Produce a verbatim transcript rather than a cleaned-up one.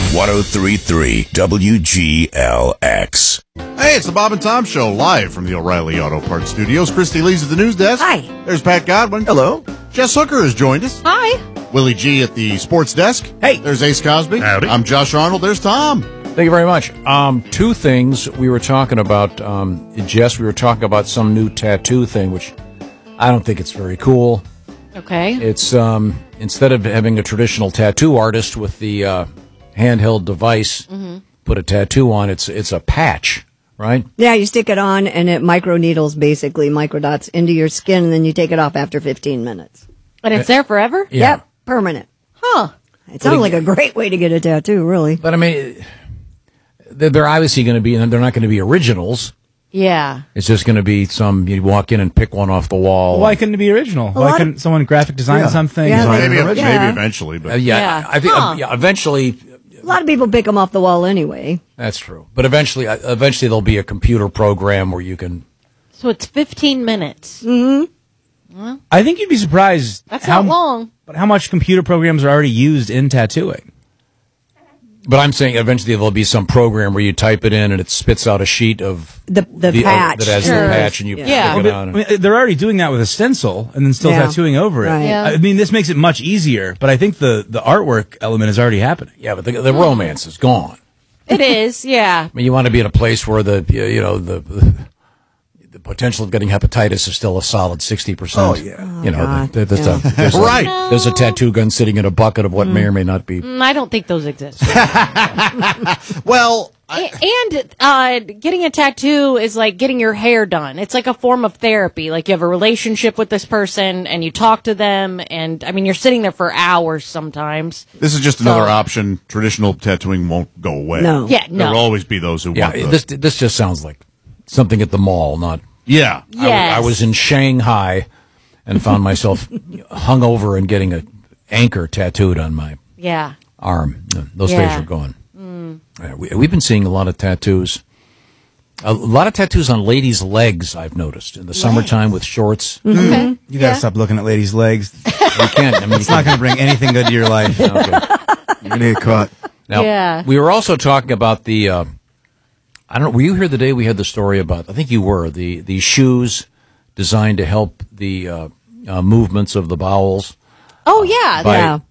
one oh three point three W G L X. Hey, it's the Bob and Tom Show, live from the O'Reilly Auto Parts Studios. Christy Lee's at the news desk. Hi. There's Pat Godwin. Hello. Jess Hooker has joined us. Hi. Willie G at the sports desk. Hey. There's Ace Cosby. Howdy. I'm Josh Arnold. There's Tom. Thank you very much. Um, two things we were talking about, um, Jess, we were talking about some new tattoo thing, which I don't think it's very cool. Okay. It's, um, instead of having a traditional tattoo artist with the uh, handheld device Mm-hmm. put a tattoo on, it's it's a patch, right? Yeah, you stick it on and it micro needles basically, microdots into your skin, and then you take it off after fifteen minutes. And it's there forever? Yeah. Yep, permanent. Huh. It sounds like a great way to get a tattoo, really. But I mean, they're, they're obviously going to be, they're not going to be originals. Yeah. It's just going to be some, you walk in and pick one off the wall. Why couldn't it be original? lot Why of- couldn't someone graphic design Yeah. something? Yeah, design Maybe, it original? maybe Yeah. eventually, but Uh, yeah, Yeah. I think Huh. yeah, eventually. A lot of people pick them off the wall anyway. That's true. But eventually, uh, eventually there'll be a computer program where you can. So it's fifteen minutes. I think you'd be surprised. That's how, not long. But how much computer programs are already used in tattooing? But I'm saying eventually there'll be some program where you type it in and it spits out a sheet of The the, uh, patch. that has Sure. the patch, and you Yeah. stick Well, it but, on. I mean, they're already doing that with a stencil and then still Yeah. tattooing over it. Right. Yeah. I mean, this makes it much easier, but I think the, the artwork element is already happening. Yeah, but the, the romance is gone. It is, yeah. I mean, you want to be in a place where the you know the the, the potential of getting hepatitis is still a solid sixty percent. Oh, yeah. You know, God. the, the, there's, Yeah. a, there's, a, Right. there's a tattoo gun sitting in a bucket of what may or may not be. Mm, I don't think those exist. well, I, A- and uh, getting a tattoo is like getting your hair done. It's like a form of therapy. Like you have a relationship with this person and you talk to them. And I mean, you're sitting there for hours sometimes. this is just another So- option. Traditional tattooing won't go away. No. Yeah, no. There will always be those who Yeah, want the, this this just sounds like something at the mall, not. Yeah. I, Yes. I was in Shanghai and found myself hung over and getting a anchor tattooed on my Yeah. arm. Those Yeah. days are gone. Uh, we, we've been seeing a lot of tattoos. A lot of tattoos on ladies' legs, I've noticed, in the summertime with shorts. Okay. You gotta Yeah. stop looking at ladies' legs. You can't. I mean, It's not going to bring anything good to your life. Okay. You're going to get caught. Now, Yeah. we were also talking about the, uh, I don't know, were you here the day we had the story about, I think you were, the, the shoes designed to help the uh, uh, movements of the bowels Oh, yeah. by, Yeah.